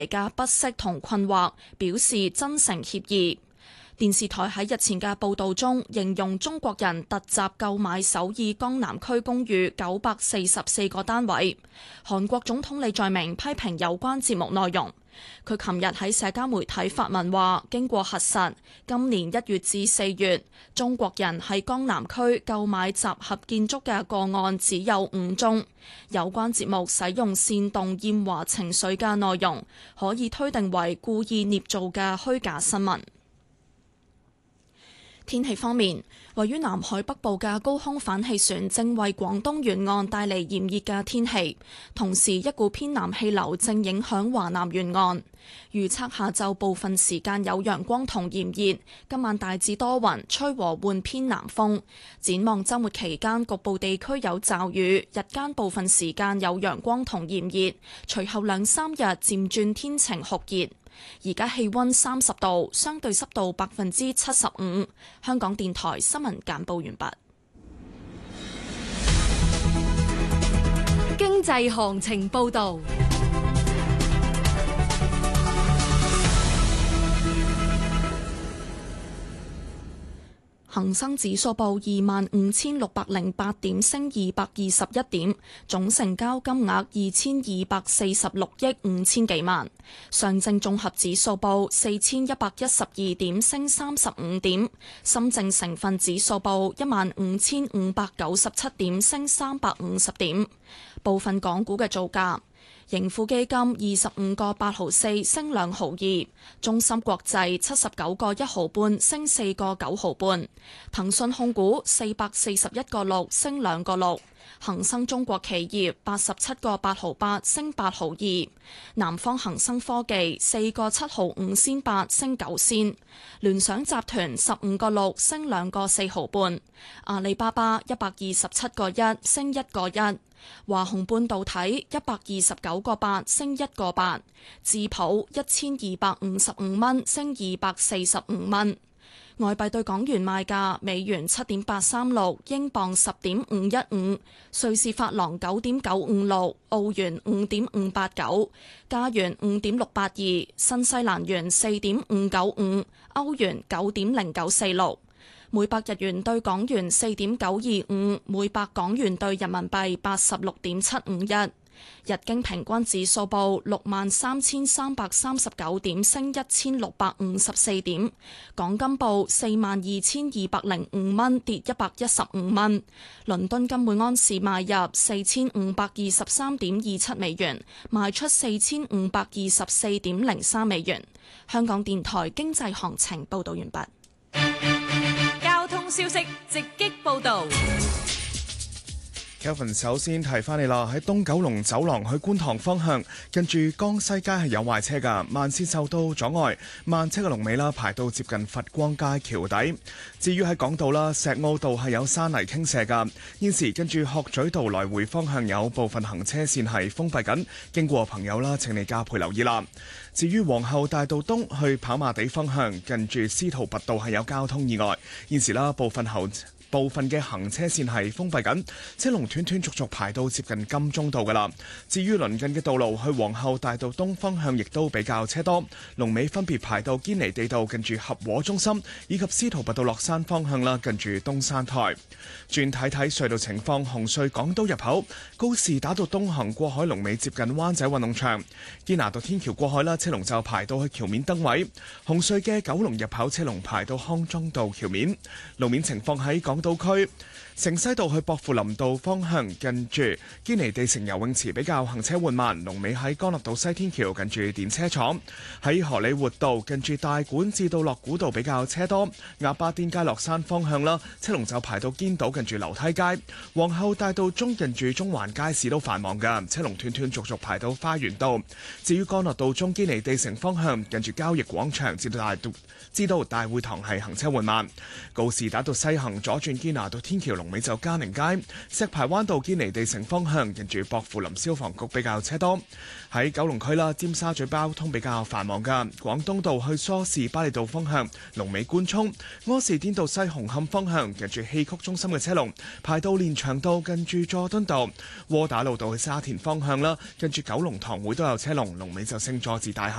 嘅不適同困惑，表示真誠歉意。電視台喺日前嘅報導中形容中國人突襲購買首爾江南區公寓944個單位。韓國總統李在明批評有關節目內容。佢琴日喺社交媒體發文話，經過核實，今年1月至4月，中國人喺江南區購買集合建築嘅個案只有5宗。有關節目使用煽動厭華情緒嘅內容，可以推定為故意捏造嘅虛假新聞。天氣方面，位於南海北部嘅高空反氣旋正為廣東沿岸帶嚟炎熱嘅天氣，同時一股偏南氣流正影響華南沿岸。預測下晝部分時間有陽光同炎熱，今晚大致多雲，吹和緩偏南風。展望週末期間，局部地區有驟雨，日間部分時間有陽光同炎熱，隨後2-3日漸轉天晴酷熱。而家氣溫30度，相對濕度75%。香港電台新聞簡報完畢。 經濟行情報道。 恒生指數報25,608點，升221點，總成交金額2246億5千幾萬。上證綜合指數報4112點，升35點。深證成分指數報15,597點，升350點。部分港股嘅造價。盈富基金25個8毫4升2毫2，中芯國際79個1毫半升4個9毫半，騰訊控股441個6升2個6，恒生中國企業87個8毫8升8毫2，南方恒生科技4個7毫5仙8升9仙，聯想集團15個6升2個4毫半，阿里巴巴127個1升1個1。華虹半導體129個8升1個8，智普1255蚊升245蚊。外幣對港元賣價：美元7.836，英鎊10.515，瑞士法郎9.956，澳元5.589，加元5.682，新西蘭元4.595，歐元9.0946。每百日元對港元4.925，每百港元對人民幣86.751。日經平均指數報63,339點，升1654點。港金報42,205蚊，跌115蚊。倫敦金每安士買入4523.27美元，賣出4524.03美元。香港電台經濟行情報道完畢。 交通消息直擊報道。 Kevin 首先提翻你啦，喺東九龍走廊去觀塘方向，近住江西街係有壞車㗎，慢線受到阻礙，慢車嘅龍尾啦排到接近佛光街橋底。至於喺港島啦，石澳道係有山泥傾瀉㗎，現時跟住鶴咀道來回方向有部分行車線係封閉緊，經過朋友啦請你加倍留意啦。至於皇后大道東去跑馬地方向，近住司徒拔道係有交通意外，現時啦部分嘅行車線係封閉緊，車龍斷斷續續排到接近金鐘道㗎啦。至於鄰近嘅道路去皇后大道東方向亦都比較車多，龍尾分別排到堅尼地道近住合和中心，以及司徒拔道落山方向啦，近住東山台。轉睇睇隧道情況，紅隧港島入口告士打道東行過海龍尾接近灣仔運動場，堅拿道天橋過海啦，車龍就排到去橋面燈位。紅隧嘅九龍入口車龍排到康莊道橋面。路面情況喺港島區城西道去薄扶林道方向，近住堅尼地城游泳池比較行車緩慢，龍尾喺干諾道西天橋近住電車廠。喺荷里活道近住大館至到樂古道比較車多，鴨巴甸街落山方向啦，車龍就排到堅道近住樓梯街。皇后大道中近住中環街市都繁忙㗎，車龍斷斷續續排到花園道。至於干諾道中堅尼地城方向，近住交易廣場至到大會堂係行車緩慢。告士打道西行左轉堅拿道天橋龍龍尾就嘉寧街。石排灣道堅尼地城方向近住薄扶林消防局比較車多。喺九龍區啦，尖沙咀交通比較繁忙噶。廣東道去梳士巴利道方向龍尾官涌，柯士甸道西紅磡方向近住戲曲中心嘅車龍排到連翔道近住佐敦道。窩打老道去沙田方向啦，近住九龍塘會都有車龍，龍尾就聖佐治大廈。